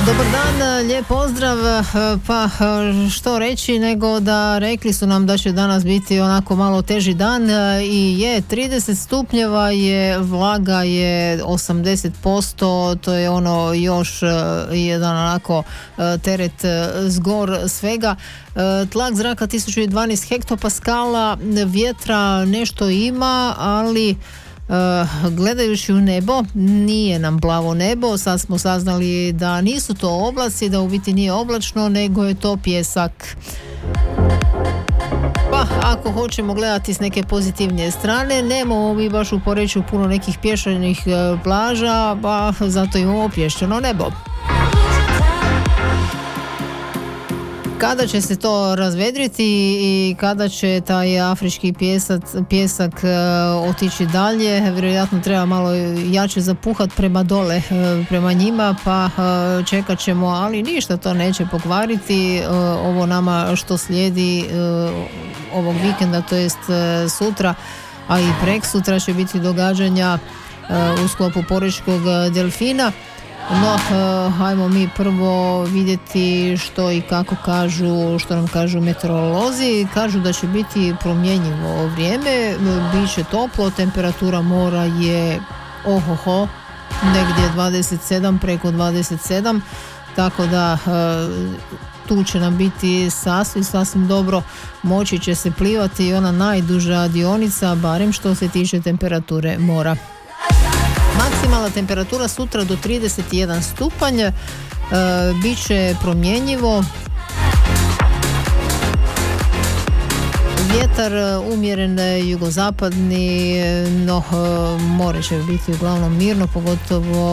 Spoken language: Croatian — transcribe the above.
Dobar dan, lijep pozdrav. Pa što reći nego da rekli su nam da će danas biti onako malo teži dan i je 30 stupnjeva je, vlaga je 80%, to je ono još jedan onako teret zgor svega. Tlak zraka 1012 hektopaskala, vjetra nešto ima, ali gledajući u nebo nije nam plavo nebo. Sad smo saznali da nisu to oblaci, da u biti nije oblačno, nego je to pjesak. Pa ako hoćemo gledati s neke pozitivnije strane, nemamo mi baš u Poreču puno nekih pješčanih plaža, pa zato imamo pješčano nebo. Kada će se to razvedriti i kada će taj afrički pjesak otići dalje, vjerojatno treba malo jače zapuhat prema dole, prema njima, pa čekat ćemo, ali ništa to neće pokvariti ovo nama što slijedi ovog vikenda, to jest sutra, a i preksutra će biti događanja u sklopu Porečkog delfina. No, hajmo mi prvo vidjeti što i kako kažu, što nam kažu meteorolozi. Kažu da će biti promjenjivo vrijeme, bit će toplo, temperatura mora je negdje 27, preko 27, tako da tu će nam biti sasvim dobro, moći će se plivati ona najduža dionica, barem što se tiče temperature mora. Maksimalna temperatura sutra do 31 stupanj, bit će promjenjivo. Vjetar umjeren jugozapadni, no more će biti uglavnom mirno, pogotovo